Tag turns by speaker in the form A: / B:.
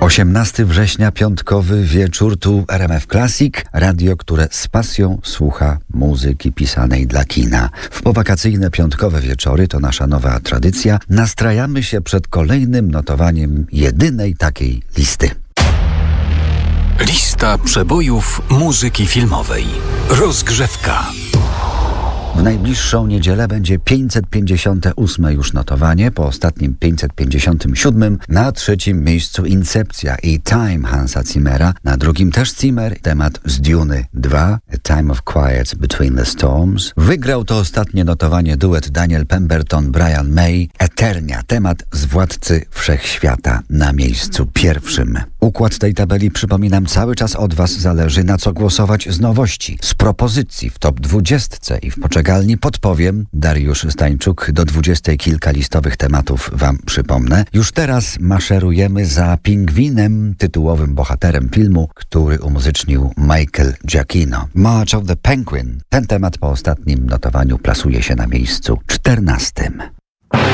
A: 18 września, piątkowy wieczór, tu RMF Classic, radio, które z pasją słucha muzyki pisanej dla kina. W powakacyjne piątkowe wieczory, to nasza nowa tradycja, nastrajamy się przed kolejnym notowaniem jedynej takiej listy.
B: Lista przebojów muzyki filmowej. Rozgrzewka.
A: W najbliższą niedzielę będzie 558 już notowanie, po ostatnim 557 na trzecim miejscu Incepcja i Time Hansa Zimmera, na drugim też Zimmer, temat z Duny 2, A Time of Quiet Between the Storms. Wygrał to ostatnie notowanie duet Daniel Pemberton, Brian May, Eternia, temat z Władcy Wszechświata na miejscu pierwszym. Układ tej tabeli, przypominam, cały czas od Was zależy, na co głosować z nowości, z propozycji w top 20 i w poczekalni podpowiem. Dariusz Stańczuk, do 20 kilka listowych tematów Wam przypomnę. Już teraz maszerujemy za Pingwinem, tytułowym bohaterem filmu, który umuzycznił Michael Giacchino. March of the Penguin. Ten temat po ostatnim notowaniu plasuje się na miejscu 14.